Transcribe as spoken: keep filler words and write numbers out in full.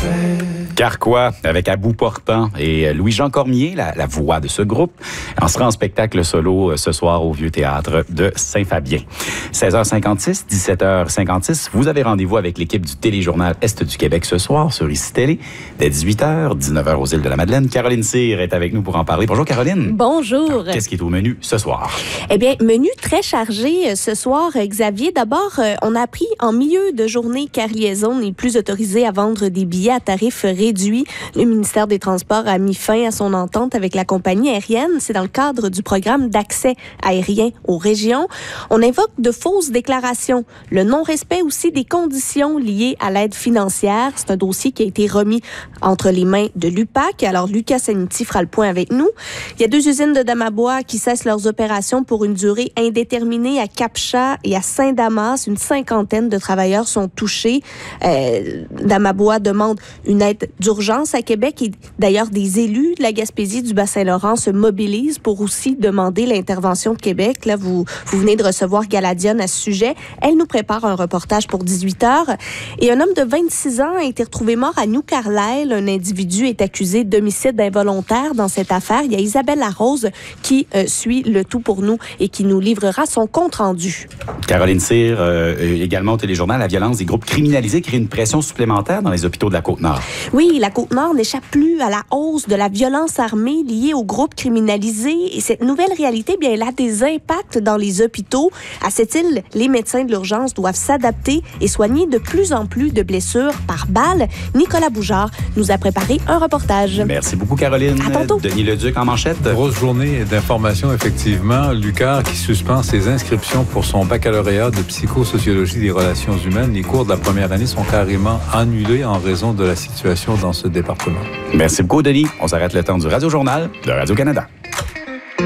Carquois, avec À bout portant et Louis-Jean Cormier, la, la voix de ce groupe, en sera en spectacle solo ce soir au Vieux Théâtre de Saint-Fabien. seize heures cinquante-six, dix-sept heures cinquante-six, vous avez rendez-vous avec l'équipe du Téléjournal Est du Québec ce soir sur I C I Télé, dès dix-huit heures, dix-neuf heures aux Îles de la Madeleine. Caroline Cyr est avec nous pour en parler. Bonjour Caroline. Bonjour. Alors, qu'est-ce qui est au menu ce soir? Eh bien, menu très chargé ce soir, Xavier. D'abord, on a appris en milieu de journée qu'Air Liaison n'est plus autorisé à vendre des billets à tarif réduit. Le ministère des Transports a mis fin à son entente avec la compagnie aérienne. C'est dans le cadre du programme d'accès aérien aux régions. On invoque de fausses déclarations. Le non-respect aussi des conditions liées à l'aide financière. C'est un dossier qui a été remis entre les mains de l'U P A C. Alors, Lucas Saniti fera le point avec nous. Il y a deux usines de Damabois qui cessent leurs opérations pour une durée indéterminée à Cap-Chat et à Saint-Damas. Une cinquantaine de travailleurs sont touchés. Euh, Damabois demande une aide d'urgence à Québec et d'ailleurs des élus de la Gaspésie du Bas-Saint-Laurent se mobilisent pour aussi demander l'intervention de Québec. Là, vous, vous venez de recevoir Galadion à ce sujet. Elle nous prépare un reportage pour dix-huit heures. Et un homme de vingt-six ans a été retrouvé mort à New Carlisle. Un individu est accusé d'homicide involontaire dans cette affaire. Il y a Isabelle Larose qui euh, suit le tout pour nous et qui nous livrera son compte-rendu. Caroline Cyr, euh, également au Téléjournal, la violence des groupes criminalisés crée une pression supplémentaire dans les hôpitaux de la Côte-Nord. Oui, la Côte-Nord n'échappe plus à la hausse de la violence armée liée aux groupes criminalisés. Et cette nouvelle réalité, bien, elle a des impacts dans les hôpitaux. À cette île, les médecins de l'urgence doivent s'adapter et soigner de plus en plus de blessures par balle. Nicolas Boujard nous a préparé un reportage. Merci beaucoup, Caroline. À tantôt. Denis Leduc en manchette. Grosse journée d'information, effectivement. Lucar qui suspend ses inscriptions pour son baccalauréat de psychosociologie des relations humaines. Les cours de la première année sont carrément annulés en raison de la situation dans ce département. Merci beaucoup, Denis. On s'arrête le temps du Radio-Journal de Radio-Canada.